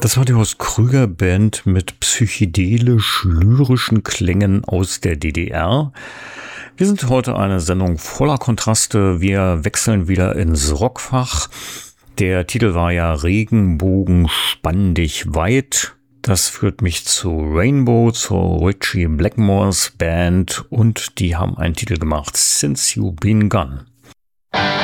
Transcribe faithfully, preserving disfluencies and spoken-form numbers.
Das war die Horst Krüger Band mit psychedelisch-lyrischen Klängen aus der D D R. Wir sind heute eine Sendung voller Kontraste. Wir wechseln wieder ins Rockfach. Der Titel war ja Regenbogen spann dich weit. Das führt mich zu Rainbow, zu Ritchie Blackmores Band, und die haben einen Titel gemacht, Since You Been Gone.